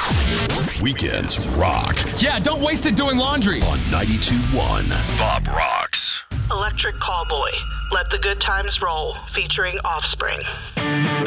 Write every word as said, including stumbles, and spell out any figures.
Weekends rock. Yeah, don't waste it doing laundry. On ninety-two point one, Bob Rocks. Electric Callboy. Let the Good Times Roll, featuring Offspring.